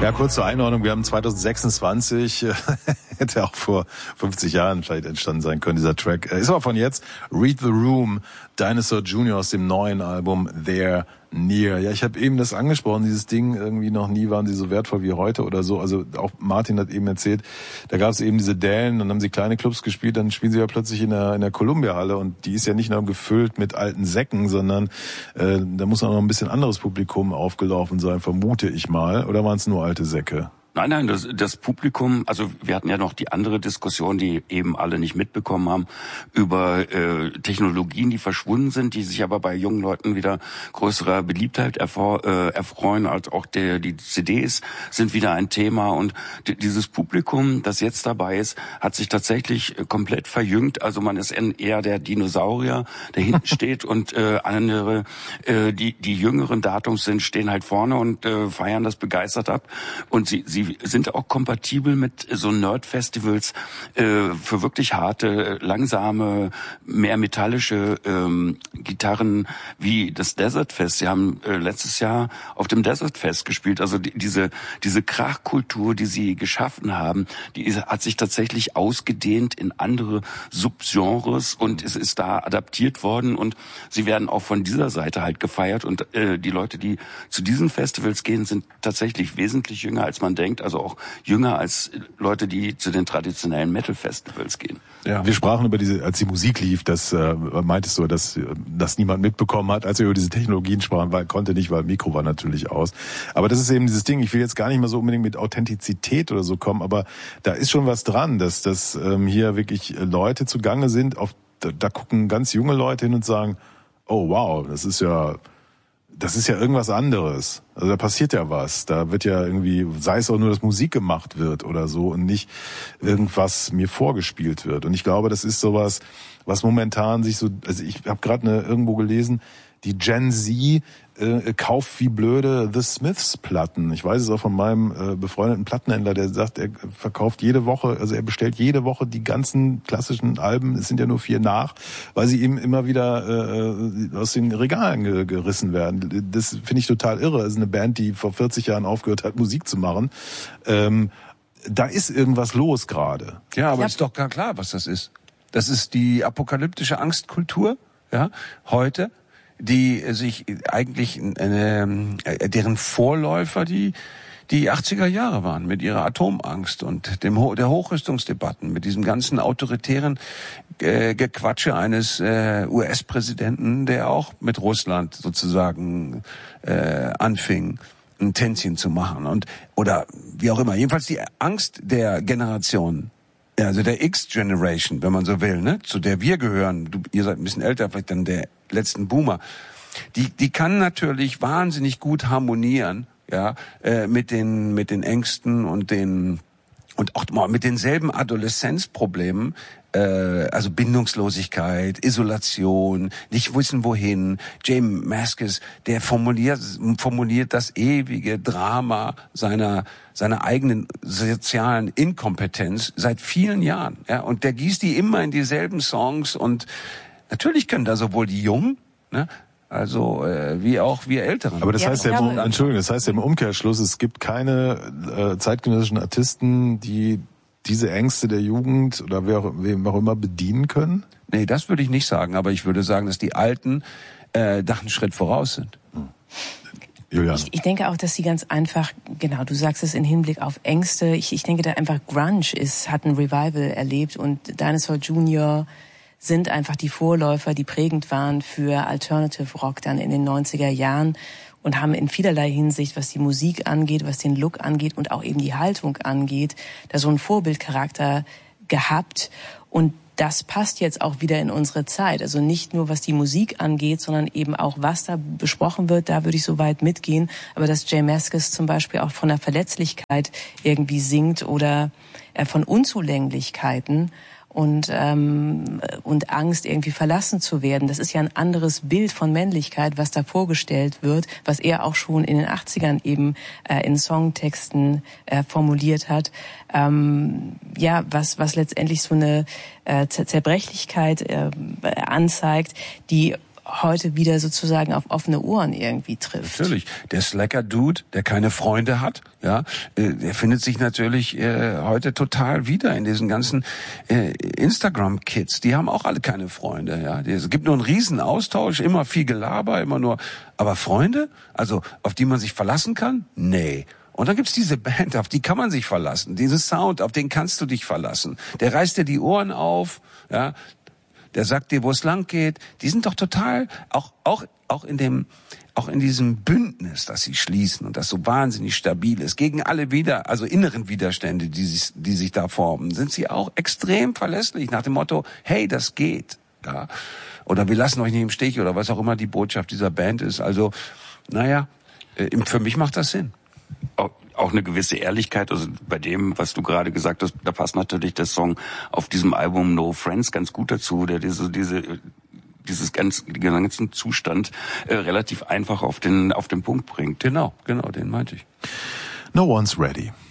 Ja, kurz zur Einordnung. Wir haben 2026, hätte auch vor 50 Jahren vielleicht entstanden sein können, dieser Track. Ist aber von jetzt. Read the Room, Dinosaur Jr. aus dem neuen Album They're Near. Ja, ich habe eben das angesprochen, dieses Ding, irgendwie noch nie waren sie so wertvoll wie heute oder so. Also auch Martin hat eben erzählt, da gab es eben diese Dellen, dann haben sie kleine Clubs gespielt, dann spielen sie ja plötzlich in der Columbia-Halle und die ist ja nicht nur gefüllt mit alten Säcken, sondern da muss auch noch ein bisschen anderes Publikum aufgelaufen sein, vermute ich mal. Oder waren es nur alte Säcke? Nein, das Publikum, also wir hatten ja noch die andere Diskussion, die eben alle nicht mitbekommen haben, über Technologien, die verschwunden sind, die sich aber bei jungen Leuten wieder größerer Beliebtheit erfreuen, als auch die CDs sind wieder ein Thema. Und dieses Publikum, das jetzt dabei ist, hat sich tatsächlich komplett verjüngt. Also man ist eher der Dinosaurier, der hinten steht, und andere, die jüngeren Datums stehen halt vorne und feiern das begeistert ab. Und sie sind auch kompatibel mit so Nerd-Festivals für wirklich harte, langsame, mehr metallische Gitarren wie das Desert Fest. Sie haben letztes Jahr auf dem Desert Fest gespielt. Also diese Krachkultur, die sie geschaffen haben, die hat sich tatsächlich ausgedehnt in andere Subgenres und es ist da adaptiert worden und sie werden auch von dieser Seite halt gefeiert. Und die Leute, die zu diesen Festivals gehen, sind tatsächlich wesentlich jünger, als man denkt. Also auch jünger als Leute, die zu den traditionellen Metal-Festivals gehen. Ja, wir sprachen über als die Musik lief, das meintest du, dass niemand mitbekommen hat, als wir über diese Technologien sprachen, weil Mikro war natürlich aus. Aber das ist eben dieses Ding, ich will jetzt gar nicht mal so unbedingt mit Authentizität oder so kommen, aber da ist schon was dran, dass hier wirklich Leute zugange sind, da gucken ganz junge Leute hin und sagen, oh wow, das ist ja irgendwas anderes. Also da passiert ja was. Da wird ja irgendwie, sei es auch nur, dass Musik gemacht wird oder so und nicht irgendwas mir vorgespielt wird. Und ich glaube, das ist sowas, was momentan sich so, also ich habe gerade irgendwo gelesen, die Gen Z kauft wie blöde The Smiths Platten. Ich weiß es auch von meinem befreundeten Plattenhändler, der sagt, er verkauft jede Woche, also er bestellt jede Woche die ganzen klassischen Alben, es sind ja nur 4 nach, weil sie ihm immer wieder aus den Regalen gerissen werden. Das finde ich total irre. Also eine Band, die vor 40 Jahren aufgehört hat, Musik zu machen. Da ist irgendwas los gerade. Ja, aber ist doch gar klar, was das ist. Das ist die apokalyptische Angstkultur, ja, heute, die sich eigentlich deren Vorläufer die 80er Jahre waren mit ihrer Atomangst und der Hochrüstungsdebatten, mit diesem ganzen autoritären Gequatsche eines US-Präsidenten, der auch mit Russland sozusagen anfing, ein Tänzchen zu machen oder wie auch immer. Jedenfalls die Angst der Generation, also der X-Generation, wenn man so will, ne, zu der wir gehören. Ihr seid ein bisschen älter, vielleicht dann der letzten Boomer. Die kann natürlich wahnsinnig gut harmonieren, ja, mit den Ängsten und auch mal mit denselben Adoleszenzproblemen, also Bindungslosigkeit, Isolation, nicht wissen wohin. James Maskis, der formuliert das ewige Drama seiner eigenen sozialen Inkompetenz seit vielen Jahren, ja, und der gießt die immer in dieselben Songs und natürlich können da sowohl die Jungen, ne, also wie auch wir Älteren. Aber das heißt ja im Umkehrschluss, es gibt keine zeitgenössischen Artisten, die diese Ängste der Jugend oder wem auch immer bedienen können? Nee, das würde ich nicht sagen, aber ich würde sagen, dass die Alten da einen Schritt voraus sind. Julian. Ich denke auch, dass sie ganz einfach, genau, du sagst es in Hinblick auf Ängste, ich denke da einfach Grunge hat ein Revival erlebt und Dinosaur Jr. sind einfach die Vorläufer, die prägend waren für Alternative Rock dann in den 90er Jahren und haben in vielerlei Hinsicht, was die Musik angeht, was den Look angeht und auch eben die Haltung angeht, da so einen Vorbildcharakter gehabt. Und das passt jetzt auch wieder in unsere Zeit. Also nicht nur, was die Musik angeht, sondern eben auch, was da besprochen wird. Da würde ich so weit mitgehen. Aber dass J Mascis zum Beispiel auch von der Verletzlichkeit irgendwie singt oder von Unzulänglichkeiten und Angst, irgendwie verlassen zu werden. Das ist ja ein anderes Bild von Männlichkeit, was da vorgestellt wird, was er auch schon in den 80ern eben in Songtexten formuliert hat. Was letztendlich so eine Zerbrechlichkeit anzeigt, die heute wieder sozusagen auf offene Ohren irgendwie trifft. Natürlich. Der Slacker-Dude, der keine Freunde hat, ja, der findet sich natürlich heute total wieder in diesen ganzen Instagram-Kids. Die haben auch alle keine Freunde, ja. Es gibt nur einen riesen Austausch, immer viel Gelaber, immer nur. Aber Freunde, also auf die man sich verlassen kann? Nee. Und dann gibt's diese Band, auf die kann man sich verlassen. Diesen Sound, auf den kannst du dich verlassen. Der reißt dir die Ohren auf, ja. Der sagt dir, wo es lang geht. Die sind doch total, auch in diesem Bündnis, das sie schließen und das so wahnsinnig stabil ist, gegen alle inneren Widerstände, die sich da formen, sind sie auch extrem verlässlich nach dem Motto, hey, das geht, ja. Oder wir lassen euch nicht im Stich oder was auch immer die Botschaft dieser Band ist. Also, naja, für mich macht das Sinn. Auch eine gewisse Ehrlichkeit, also bei dem, was du gerade gesagt hast, da passt natürlich der Song auf diesem Album No Friends ganz gut dazu, der diesen ganzen Zustand relativ einfach auf den Punkt bringt. Genau, den meinte ich. No One's Ready.